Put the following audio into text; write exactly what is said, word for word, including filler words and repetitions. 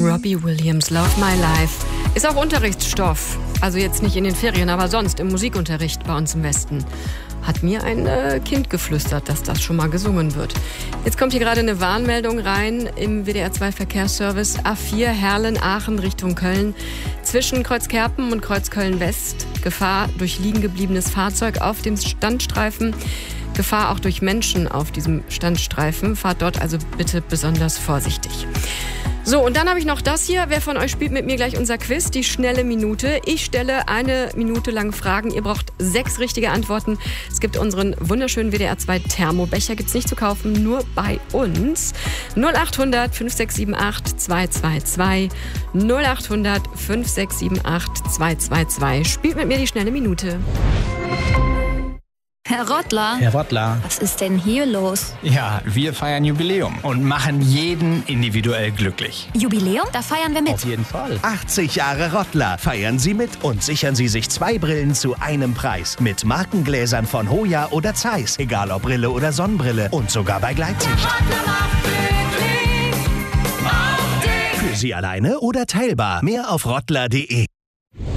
Robbie Williams, Love My Life. Ist auch Unterrichtsstoff. Also jetzt nicht in den Ferien, aber sonst im Musikunterricht bei uns im Westen. Hat mir ein äh, Kind geflüstert, dass das schon mal gesungen wird. Jetzt kommt hier gerade eine Warnmeldung rein im W D R zwei Verkehrsservice. A vier Herlen-Aachen Richtung Köln. Zwischen Kreuzkerpen und Kreuzköln-West. Gefahr durch liegen gebliebenes Fahrzeug auf dem Standstreifen. Gefahr auch durch Menschen auf diesem Standstreifen. Fahrt dort also bitte besonders vorsichtig. So, und dann habe ich noch das hier. Wer von euch spielt mit mir gleich unser Quiz, die schnelle Minute? Ich stelle eine Minute lang Fragen. Ihr braucht sechs richtige Antworten. Es gibt unseren wunderschönen W D R zwei Thermobecher. Gibt's nicht zu kaufen, nur bei uns. null acht hundert fünf sechs sieben acht zwei zwei zwei. null acht hundert fünf sechs sieben acht zwei zwei zwei. Spielt mit mir die schnelle Minute. Herr Rottler. Herr Rottler. Was ist denn hier los? Ja, wir feiern Jubiläum und machen jeden individuell glücklich. Jubiläum? Da feiern wir mit. Auf jeden Fall. achtzig Jahre Rottler. Feiern Sie mit und sichern Sie sich zwei Brillen zu einem Preis. Mit Markengläsern von Hoya oder Zeiss. Egal ob Brille oder Sonnenbrille. Und sogar bei Gleitsicht. Für Sie alleine oder teilbar. Mehr auf rottler punkt de.